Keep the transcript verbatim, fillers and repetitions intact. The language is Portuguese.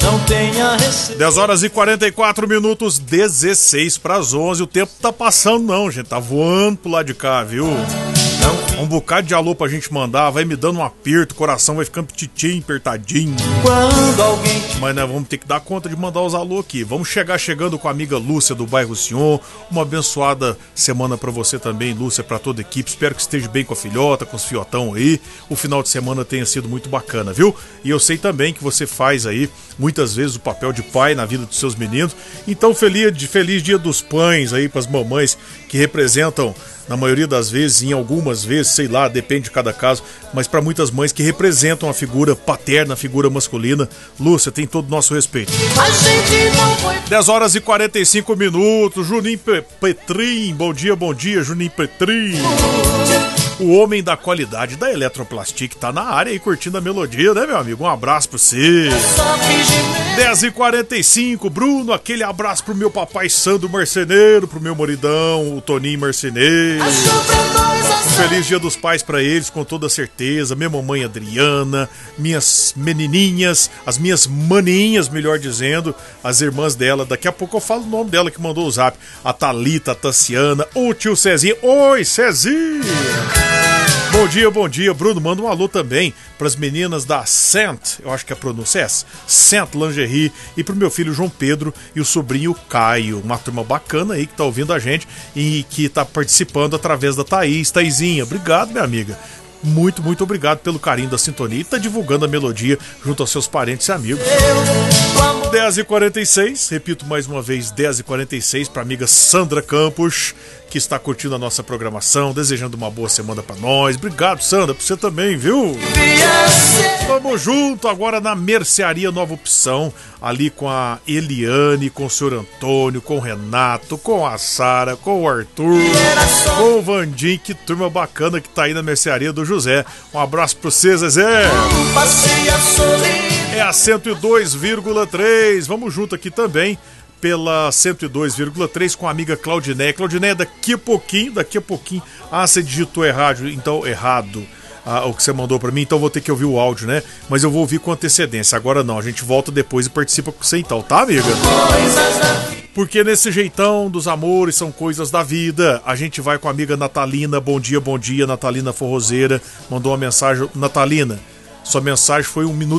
não tenha receio. dez horas e quarenta e quatro minutos, dezesseis para as onze. O tempo tá passando não, gente, tá voando pro lado de cá, viu? Um bocado de alô pra gente mandar, vai me dando um aperto, o coração vai ficando petitinho, apertadinho. Quando alguém te... Mas nós vamos ter que dar conta de mandar os alô aqui. Vamos chegar chegando com a amiga Lúcia do bairro Sion. Uma abençoada semana pra você também, Lúcia, pra toda a equipe. Espero que esteja bem com a filhota, com os fiotão aí. O final de semana tenha sido muito bacana, viu? E eu sei também que você faz aí muitas vezes o papel de pai na vida dos seus meninos. Então feliz, feliz Dia dos Pães aí pras mamães que representam, na maioria das vezes, em algumas vezes, sei lá, depende de cada caso, mas para muitas mães que representam a figura paterna, a figura masculina. Lúcia, tem todo o nosso respeito. A gente não foi... dez horas e quarenta e cinco minutos, Juninho Pe Petrim, bom dia, bom dia, Juninho Petrim. O homem da qualidade da Eletroplastic tá na área aí curtindo a melodia, né, meu amigo? Um abraço pra você. dez e quarenta e cinco, Bruno, aquele abraço pro meu papai Sandro Marceneiro, pro meu maridão, o Toninho Marceneiro. Um feliz Dia dos Pais pra eles, com toda certeza. Minha mamãe Adriana, minhas menininhas, as minhas maninhas, melhor dizendo, as irmãs dela. Daqui a pouco eu falo o nome dela que mandou o zap. A Thalita, a Tassiana, o tio Cezinho. Oi, Cezinho! Bom dia, bom dia, Bruno, manda um alô também pras meninas da Saint, eu acho que a pronúncia é essa, Saint Lingerie, e pro meu filho João Pedro e o sobrinho Caio, uma turma bacana aí que tá ouvindo a gente e que tá participando através da Thaís, Thaizinha, obrigado, minha amiga. Muito, muito obrigado pelo carinho da sintonia e tá divulgando a melodia junto aos seus parentes e amigos. dez e quarenta e seis, repito mais uma vez, dez e quarenta e seis para a amiga Sandra Campos, que está curtindo a nossa programação, desejando uma boa semana para nós. Obrigado, Sandra, por você também, viu? Vamos junto agora na Mercearia Nova Opção, ali com a Eliane, com o senhor Antônio, com o Renato, com a Sara, com o Arthur, com o Vandim, que turma bacana que tá aí na Mercearia do José. Um abraço para você, Zezé. É a cento e dois vírgula três, vamos junto aqui também pela cento e dois vírgula três com a amiga Claudinéia. Claudinéia, daqui a pouquinho, daqui a pouquinho, ah, você digitou errado, então errado ah, o que você mandou pra mim, então vou ter que ouvir o áudio, né? Mas eu vou ouvir com antecedência, agora não, a gente volta depois e participa com você então, tá, amiga? Porque nesse jeitão dos amores são coisas da vida. A gente vai com a amiga Natalina, bom dia, bom dia, Natalina Forrozeira, mandou uma mensagem, Natalina, sua mensagem foi um minuto